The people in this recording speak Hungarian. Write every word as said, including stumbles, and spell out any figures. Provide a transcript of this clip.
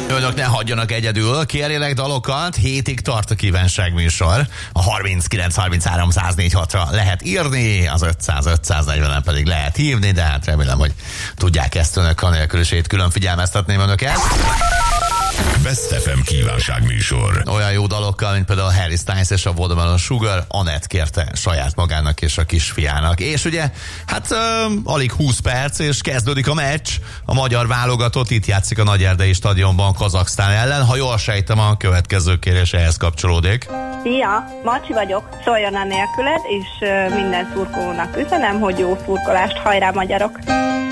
Önök ne hagyjanak egyedül, kérjenek dalokat, hétig tart a kívánságműsor. A harminckilenc harminchárom száz négyvenhatra lehet írni, az ötszáz ötszáznegyvenen pedig lehet hívni, de hát remélem, hogy tudják ezt önök, anélkül is külön figyelmeztetném önöket. Best ef em kívánságműsor. Olyan jó dalokkal, mint például Harry Styles és a Watermelon Sugar, Anett kérte saját magának és a kisfiának. És ugye, hát um, alig húsz perc, és kezdődik a meccs. A magyar válogatott itt játszik a Nagyerdei stadionban Kazaksztán ellen. Ha jól sejtem, a következő kérés ehhez kapcsolódik. Szia, Marci vagyok, szóljon a nélküled, és uh, minden szurkolónak üzenem, hogy jó szurkolást, hajrá magyarok!